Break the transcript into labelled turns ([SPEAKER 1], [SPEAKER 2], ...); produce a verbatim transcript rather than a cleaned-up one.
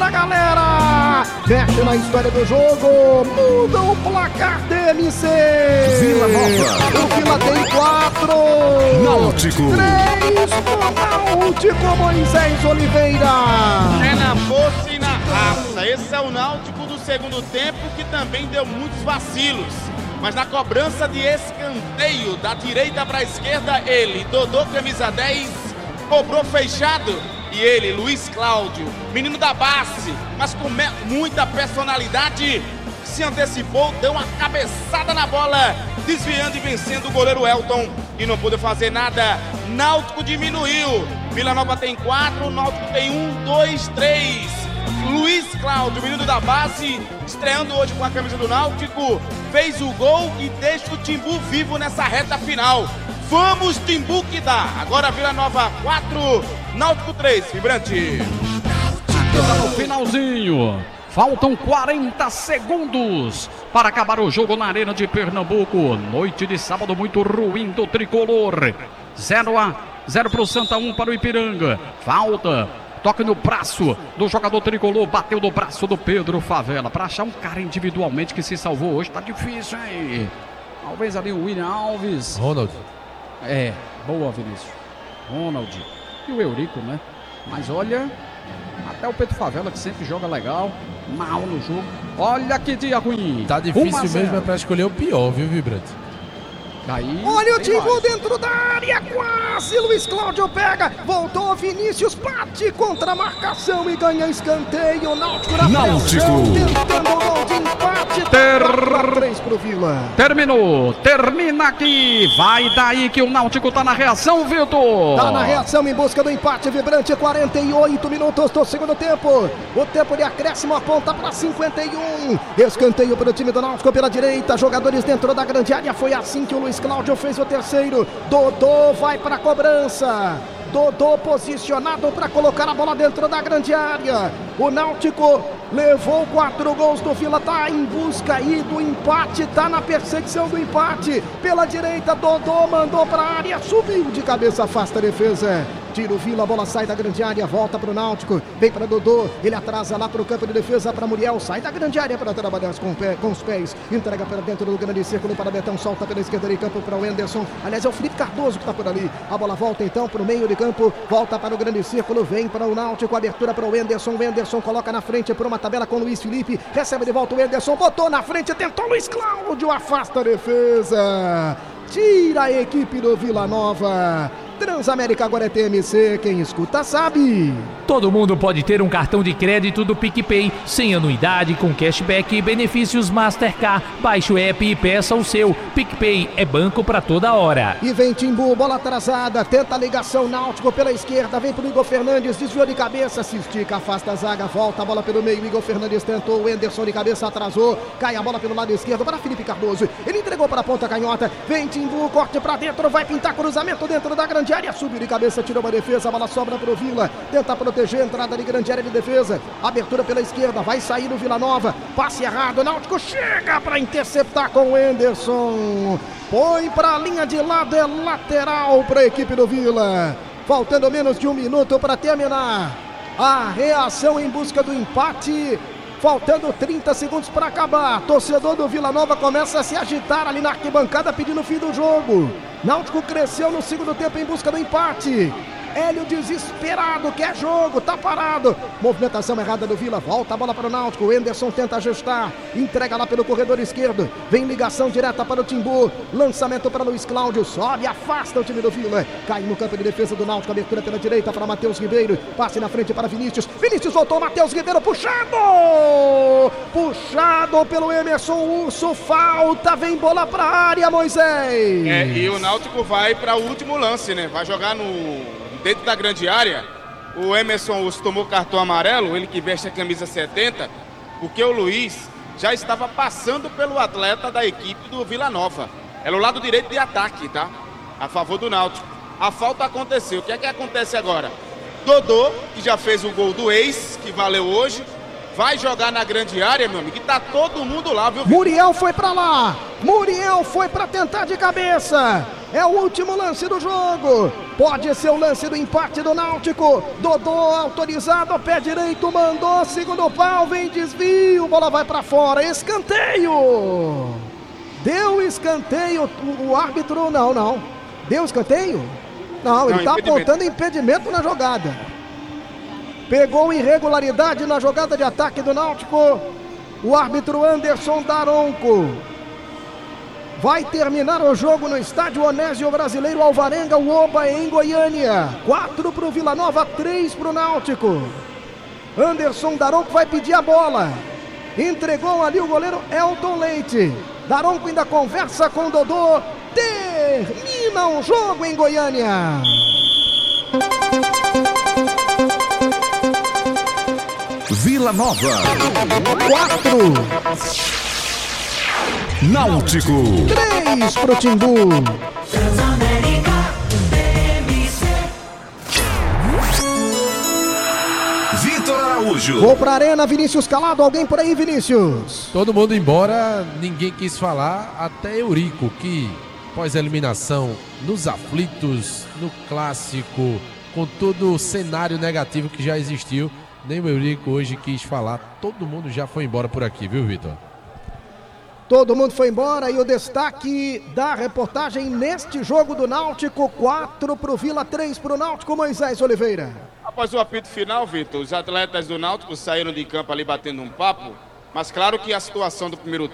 [SPEAKER 1] pra galera. Mexe na história do jogo, muda o placar D M C.
[SPEAKER 2] Vila Nova.
[SPEAKER 1] O Vila tem quatro.
[SPEAKER 2] Náutico.
[SPEAKER 1] Três pro Náutico, Moisés Oliveira.
[SPEAKER 3] É na força e na raça. Esse é o Náutico do segundo tempo, que também deu muitos vacilos. Mas na cobrança de escanteio, da direita para a esquerda, ele, Dodô, camisa dez, cobrou fechado. E ele, Luiz Cláudio, menino da base, mas com muita personalidade, se antecipou, deu uma cabeçada na bola, desviando e vencendo o goleiro Elton, e não pôde fazer nada. Náutico diminuiu. Vila Nova tem quatro, Náutico tem um, dois, três. Luiz Cláudio, menino da base, estreando hoje com a camisa do Náutico, fez o gol e deixa o Timbu vivo nessa reta final. Vamos, Timbu, que dá! Agora Vila Nova quatro, Náutico três, Vibrante.
[SPEAKER 4] Tá no finalzinho. Faltam quarenta segundos para acabar o jogo na Arena de Pernambuco. Noite de sábado muito ruim do tricolor. zero a zero para o Santa, um para o Ipiranga. Falta. Toque no braço do jogador tricolor. Bateu no braço do Pedro Favela. Para achar um cara individualmente que se salvou hoje, tá difícil, hein? Talvez ali o William Alves.
[SPEAKER 5] Ronald.
[SPEAKER 4] É, boa, Vinícius. Ronald. E o Eurico, né? Mas olha, até o Pedro Favela, que sempre joga legal, mal no jogo. Olha que dia ruim.
[SPEAKER 5] Tá difícil mesmo, é pra escolher o pior, viu, Vibrante?
[SPEAKER 4] Aí,
[SPEAKER 1] olha o Timbu dentro da área, quase Luiz Cláudio pega, voltou Vinícius, bate contra a marcação e ganha escanteio. Náutico na pressão, tentando o gol de empate. quatro a três pro Vila.
[SPEAKER 4] Terminou, termina aqui, vai daí que o Náutico tá na reação, Vitor.
[SPEAKER 1] Tá na reação em busca do empate, Vibrante. Quarenta e oito minutos do segundo tempo. O tempo de acréscimo aponta para cinquenta e um. Escanteio para o time do Náutico pela direita, jogadores dentro da grande área. Foi assim que o Luiz Cláudio fez o terceiro. Dodô vai para a cobrança. Dodô posicionado para colocar a bola dentro da grande área. O Náutico levou quatro gols do Vila, tá em busca aí do empate, tá na perseguição do empate. Pela direita, Dodô mandou para a área, subiu de cabeça, afasta a defesa. Tira o Vila, a bola sai da grande área, volta para o Náutico, vem para Dodô, ele atrasa lá para o campo de defesa para Muriel, sai da grande área para trabalhar com, pé, com os pés, entrega para dentro do grande círculo para Betão, solta pela esquerda de campo para o Anderson, aliás é o Felipe Cardoso que está por ali, a bola volta então para o meio de campo, volta para o grande círculo, vem para o Náutico, abertura para o Anderson, o Anderson coloca na frente por uma tabela com o Luiz Felipe, recebe de volta o Anderson, botou na frente, tentou Luiz Cláudio, afasta a defesa, tira a equipe do Vila Nova. Transamérica agora é T M C, quem escuta sabe.
[SPEAKER 6] Todo mundo pode ter um cartão de crédito do PicPay, sem anuidade, com cashback e benefícios Mastercard. Baixe o app e peça o seu. PicPay é banco pra toda hora.
[SPEAKER 1] E vem Timbu, bola atrasada, tenta a ligação, Náutico pela esquerda, vem pro Igor Fernandes, desviou de cabeça, se estica, afasta a zaga, volta a bola pelo meio, Igor Fernandes tentou, o Anderson de cabeça atrasou, cai a bola pelo lado esquerdo para Felipe Cardoso, ele entregou para a ponta canhota, vem Timbu, corte pra dentro, vai pintar cruzamento dentro da grande área, subiu de cabeça, tirou uma defesa, a bola sobra pro Vila, tenta proteger a entrada de grande área de defesa, abertura pela esquerda, vai sair o Vila Nova, passe errado, o Náutico chega para interceptar com o Anderson, põe para a linha de lado, é lateral para a equipe do Vila, faltando menos de um minuto para terminar a reação em busca do empate. Faltando trinta segundos para acabar. Torcedor do Vila Nova começa a se agitar ali na arquibancada pedindo o fim do jogo. Náutico cresceu no segundo tempo em busca do empate. Hélio desesperado, quer jogo, tá parado. Movimentação errada do Vila, volta a bola para o Náutico. Anderson tenta ajustar, entrega lá pelo corredor esquerdo. Vem ligação direta para o Timbu. Lançamento para Luiz Cláudio, sobe, afasta o time do Vila. Cai no campo de defesa do Náutico, abertura pela direita para Matheus Ribeiro. Passe na frente para Vinícius. Vinícius voltou, Matheus Ribeiro puxado. Puxado pelo Emerson Urso, falta, vem bola para a área, Moisés.
[SPEAKER 3] É, e o Náutico vai para o último lance, né? Vai jogar no... dentro da grande área. O Emerson Urso tomou cartão amarelo, ele que veste a camisa setenta, porque o Luiz já estava passando pelo atleta da equipe do Vila Nova. Era o lado direito de ataque, tá? A favor do Náutico. A falta aconteceu. O que é que acontece agora? Dodô, que já fez o gol do ex, que valeu hoje, vai jogar na grande área, meu amigo, e tá todo mundo lá, viu?
[SPEAKER 1] Muriel foi pra lá, Muriel foi pra tentar de cabeça, É o último lance do jogo. Pode ser o lance do empate do Náutico. Dodô autorizado, pé direito, mandou, segundo pau, vem desvio, bola vai pra fora, escanteio. Deu escanteio, o, o árbitro, não, não. Deu escanteio? Não, ele tá apontando impedimento na jogada. Pegou irregularidade na jogada de ataque do Náutico. O árbitro Anderson Daronco. Vai terminar o jogo no estádio Onésio Brasileiro Alvarenga, o Oba, em Goiânia. Quatro pro Vila Nova, três pro Náutico. Anderson Daronco vai pedir a bola. Entregou ali o goleiro Elton Leite. Daronco ainda conversa com o Dodô. Termina o jogo em Goiânia.
[SPEAKER 2] Vila Nova.
[SPEAKER 1] Quatro.
[SPEAKER 2] Náutico.
[SPEAKER 1] Três pro Timbu.
[SPEAKER 7] Transamérica B M C.
[SPEAKER 2] Vitor Araújo.
[SPEAKER 1] Vou pra arena, Vinícius Calado. Alguém por aí, Vinícius?
[SPEAKER 5] Todo mundo embora, ninguém quis falar, até Eurico, que pós a eliminação nos aflitos, no clássico, com todo o cenário negativo que já existiu, nem o Eurico hoje quis falar. Todo mundo já foi embora por aqui, viu, Vitor?
[SPEAKER 1] Todo mundo foi embora e o destaque da reportagem neste jogo do Náutico, quatro pro Vila, três pro Náutico, Moisés Oliveira.
[SPEAKER 3] Após o apito final, Vitor, os atletas do Náutico saíram de campo ali batendo um papo, mas claro que a situação do primeiro